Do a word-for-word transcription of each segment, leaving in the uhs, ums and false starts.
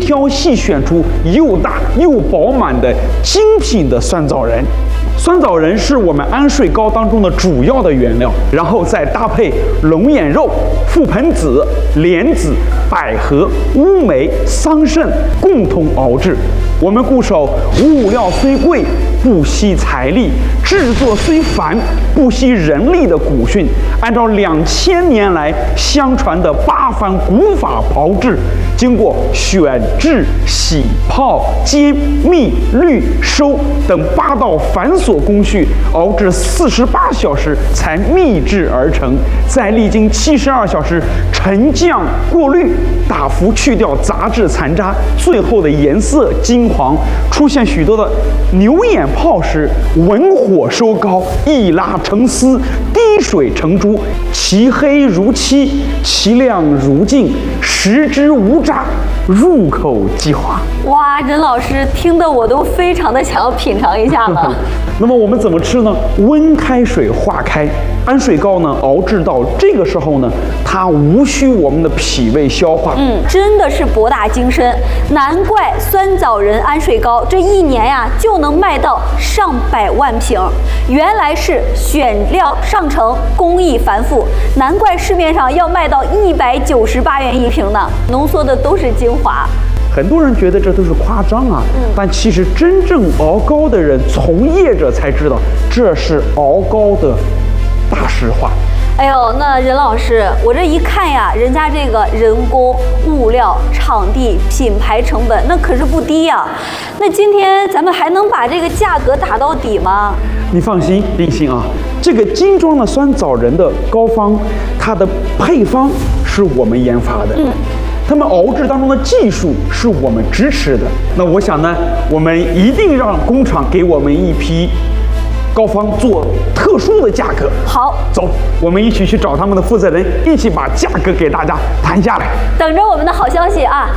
挑细选出又大又饱满的精品的酸枣仁。酸枣仁是我们安睡糕当中的主要的原料，然后再搭配龙眼肉、覆盆子、莲子、百合、乌梅、桑葚共同熬制。我们固守物料虽贵，不惜财力；制作虽繁，不惜人力的古训，按照两千年来相传的八番古法炮制，经过选制、洗、泡、煎、蜜、滤、收等八道繁琐工序，熬制四十八小时才秘制而成，再历经七十二小时沉降过滤，大幅去掉杂质残渣，最后的颜色金黄，出现许多的牛眼泡时，文火收高，一拉成丝，滴水成珠，其黑如漆，其亮如镜，食之无渣，入口即化。 哇，任老师听得我都非常的想要品尝一下了。 那么我们怎么吃呢？温开水化开，安睡糕呢熬制到这个时候呢，它无需我们的脾胃消化。 嗯，真的是博大精深，难怪酸枣仁安睡糕这一年呀就能卖到上百万瓶。原来是选料上乘，工艺繁复，难怪市面上要卖到一百九十八元一瓶呢，浓缩的都是精华。 很多人觉得这都是夸张啊， 嗯、 但其实真正熬糕的人、从业者才知道，这是熬糕的大实话。 哎呦，那任老师，我这一看呀，人家这个人工、物料、场地、品牌成本，那可是不低呀。那今天咱们还能把这个价格打到底吗？ 你放心，林心啊，这个精装的酸枣仁的膏方，它的配方是我们研发的。嗯。他们熬制当中的技术是我们支持的。那我想呢，我们一定让工厂给我们一批膏方做特殊的价格。 好， 走，我们一起去找他们的负责人，一起把价格给大家谈下来。 等着我们的好消息啊！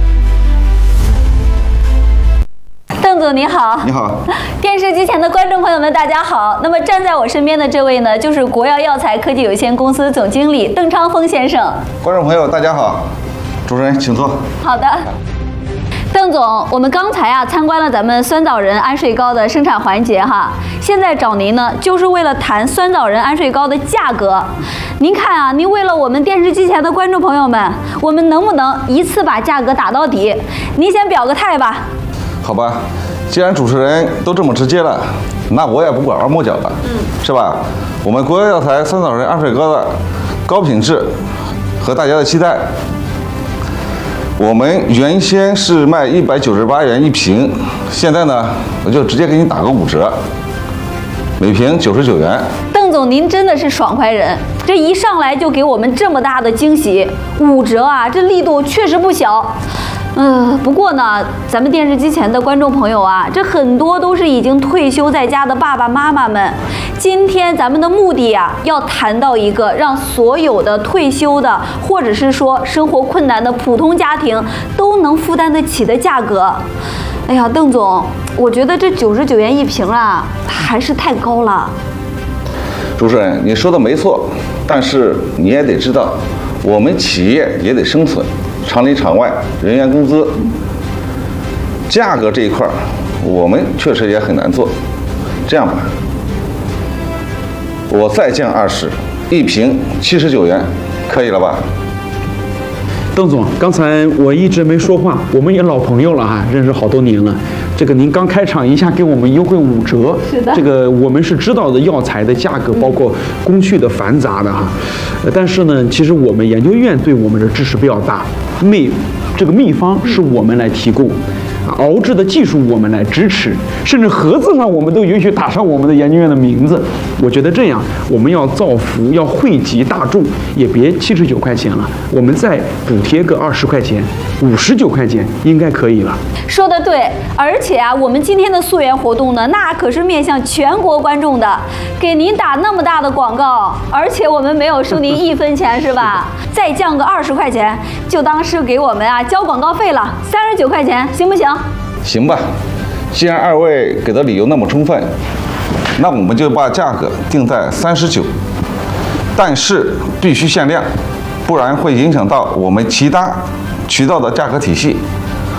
邓总您好。 你好。 电视机前的观众朋友们，大家好。那么站在我身边的这位呢，就是国药药材科技有限公司总经理邓昌峰先生。 观众朋友，大家好。主持人，请坐。 好的，邓总，我们刚才啊参观了咱们酸枣仁安睡糕的生产环节哈，现在找您呢，就是为了谈酸枣仁安睡糕的价格。您看啊，您为了我们电视机前的观众朋友们，我们能不能一次把价格打到底？您先表个态吧。 好吧，既然主持人都这么直接了，那我也不拐弯抹角了，嗯，是吧？我们国药药材酸枣仁安睡糕的高品质和大家的期待。我们原先是卖一百九十八元一瓶，现在呢，我就直接给你打个五折，每瓶九十九元。 邓总，您真的是爽快人，这一上来就给我们这么大的惊喜，五折啊，这力度确实不小。嗯、呃，不过呢，咱们电视机前的观众朋友啊，这很多都是已经退休在家的爸爸妈妈们。今天咱们的目的啊，要谈到一个让所有的退休的，或者是说生活困难的普通家庭都能负担得起的价格。哎呀，邓总，我觉得这九十九元一瓶啊，还是太高了。 主持人，你说的没错，但是你也得知道，我们企业也得生存。厂里厂外，人员工资，价格这一块，我们确实也很难做。这样吧，我再降二十，一瓶七十九元，可以了吧？ 邓总，刚才我一直没说话，我们也老朋友了哈，认识好多年了。这个您刚开场一下给我们优惠五折， 是的， 这个我们是知道的药材的价格，包括工序的繁杂的哈。呃，但是呢，其实我们研究院对我们的支持比较大，秘这个秘方是我们来提供。熬制的技术我们来支持，甚至盒子上我们都允许打上我们的研究院的名字。我觉得这样，我们要造福，要惠及大众，也别七十九块钱了，我们再补贴个二十块钱，五十九块钱应该可以了。 说得对，而且啊，我们今天的溯源活动呢，那可是面向全国观众的，给您打那么大的广告，而且我们没有收您一分钱，是吧？再降个二十块钱，就当是给我们啊交广告费了，三十九块钱，行不行？ 行吧，既然二位给的理由那么充分，那我们就把价格定在三十九，但是必须限量，不然会影响到我们其他渠道的价格体系。